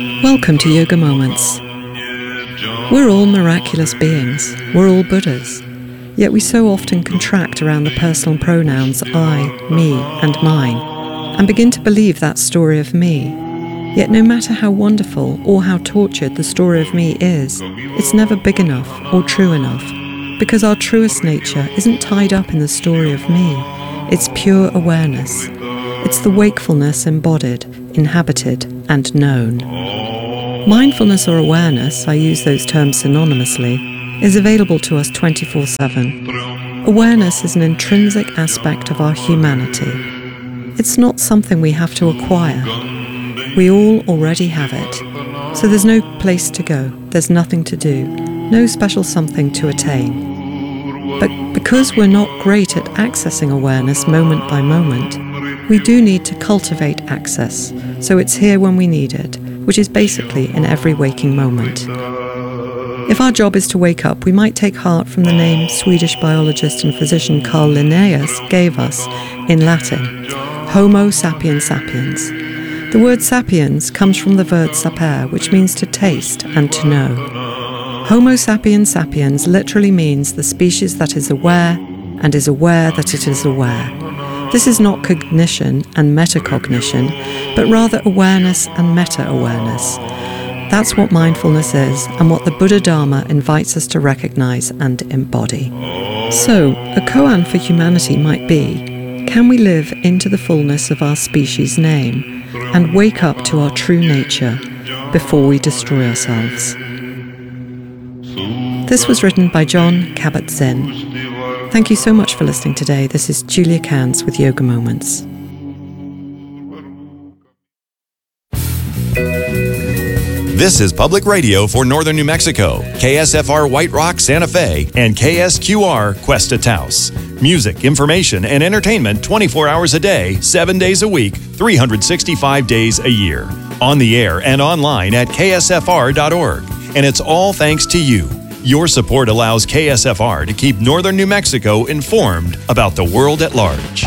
Welcome to Yoga Moments. We're all miraculous beings. We're all Buddhas. Yet we so often contract around the personal pronouns I, me, and mine, and begin to believe that story of me. Yet no matter how wonderful or how tortured the story of me is, it's never big enough or true enough, because our truest nature isn't tied up in the story of me. It's pure awareness. It's the wakefulness embodied, inhabited, and known. Mindfulness or awareness, I use those terms synonymously, is available to us 24/7. Awareness is an intrinsic aspect of our humanity. It's not something we have to acquire. We all already have it. So there's no place to go, there's nothing to do, no special something to attain. But because we're not great at accessing awareness moment by moment, we do need to cultivate access, so it's here when we need it, which is basically in every waking moment. If our job is to wake up, we might take heart from the name Swedish biologist and physician Carl Linnaeus gave us in Latin, Homo sapiens sapiens. The word sapiens comes from the verb sapere, which means to taste and to know. Homo sapiens sapiens literally means the species that is aware and is aware that it is aware. This is not cognition and metacognition, but rather awareness and meta-awareness. That's what mindfulness is, and what the Buddha Dharma invites us to recognize and embody. So, a koan for humanity might be, can we live into the fullness of our species' name and wake up to our true nature before we destroy ourselves? This was written by Jon Kabat-Zinn. Thank you so much for listening today. This is Julia Cairns with Yoga Moments. This is Public Radio for Northern New Mexico, KSFR White Rock, Santa Fe, and KSQR Cuesta Taos. Music, information, and entertainment 24 hours a day, 7 days a week, 365 days a year. On the air and online at ksfr.org. And it's all thanks to you. Your support allows KSFR to keep Northern New Mexico informed about the world at large.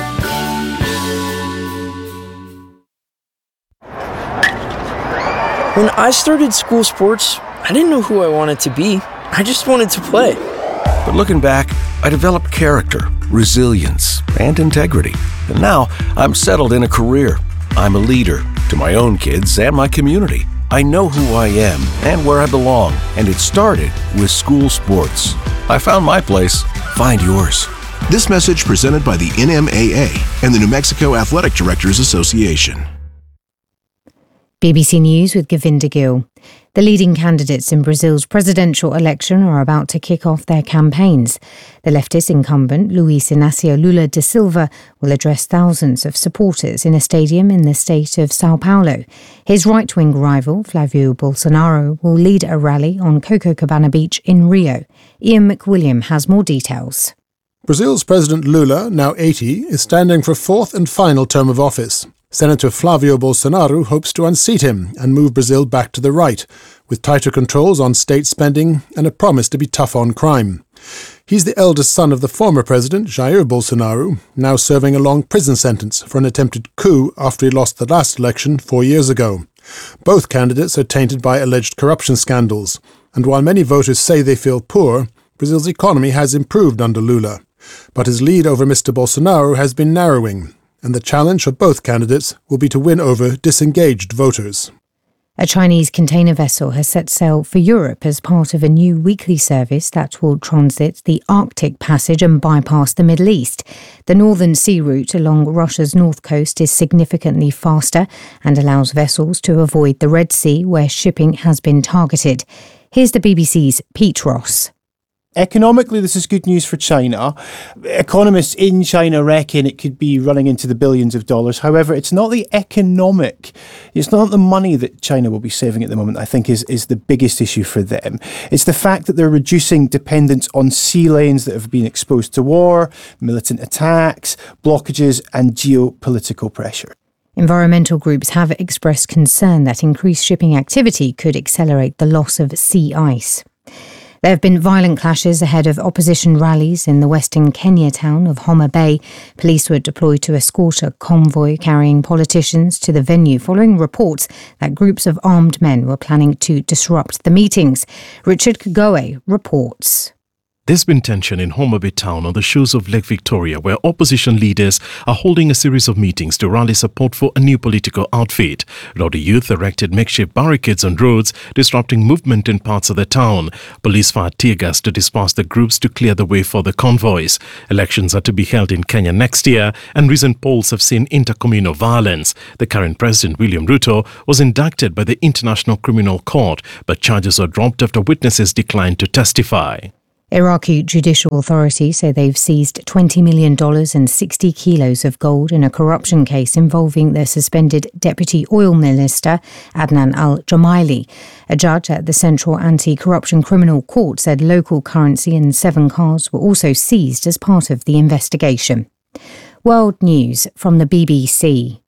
When I started school sports, I didn't know who I wanted to be. I just wanted to play. But looking back, I developed character, resilience, and integrity. And now I'm settled in a career. I'm a leader to my own kids and my community. I know who I am and where I belong, and it started with school sports. I found my place. Find yours. This message presented by the NMAA and the New Mexico Athletic Directors Association. BBC News with Govinda Gill. The leading candidates in Brazil's presidential election are about to kick off their campaigns. The leftist incumbent, Luiz Inácio Lula da Silva, will address thousands of supporters in a stadium in the state of Sao Paulo. His right-wing rival, Flavio Bolsonaro, will lead a rally on Copacabana Beach in Rio. Ian McWilliam has more details. Brazil's President Lula, now 80, is standing for a fourth and final term of office. Senator Flavio Bolsonaro hopes to unseat him and move Brazil back to the right, with tighter controls on state spending and a promise to be tough on crime. He's the eldest son of the former president, Jair Bolsonaro, now serving a long prison sentence for an attempted coup after he lost the last election 4 years ago. Both candidates are tainted by alleged corruption scandals, and while many voters say they feel poor, Brazil's economy has improved under Lula. But his lead over Mr. Bolsonaro has been narrowing, and the challenge for both candidates will be to win over disengaged voters. A Chinese container vessel has set sail for Europe as part of a new weekly service that will transit the Arctic Passage and bypass the Middle East. The northern sea route along Russia's north coast is significantly faster and allows vessels to avoid the Red Sea, where shipping has been targeted. Here's the BBC's Pete Ross. Economically, this is good news for China. Economists in China reckon it could be running into the billions of dollars. However, it's not the money that China will be saving at the moment, I think, is the biggest issue for them. It's the fact that they're reducing dependence on sea lanes that have been exposed to war, militant attacks, blockages, and geopolitical pressure. Environmental groups have expressed concern that increased shipping activity could accelerate the loss of sea ice. There have been violent clashes ahead of opposition rallies in the western Kenya town of Homa Bay. Police were deployed to escort a convoy carrying politicians to the venue following reports that groups of armed men were planning to disrupt the meetings. Richard Kagoe reports. There's been tension in Homa Bay town on the shores of Lake Victoria, where opposition leaders are holding a series of meetings to rally support for a new political outfit. Rowdy youth erected makeshift barricades on roads, disrupting movement in parts of the town. Police fired tear gas to disperse the groups to clear the way for the convoys. Elections are to be held in Kenya next year, and recent polls have seen intercommunal violence. The current president, William Ruto, was indicted by the International Criminal Court, but charges were dropped after witnesses declined to testify. Iraqi judicial authorities say they've seized $20 million and 60 kilos of gold in a corruption case involving the suspended Deputy Oil Minister Adnan al-Jumaili. A judge at the Central Anti-Corruption Criminal Court said local currency and 7 cars were also seized as part of the investigation. World News from the BBC.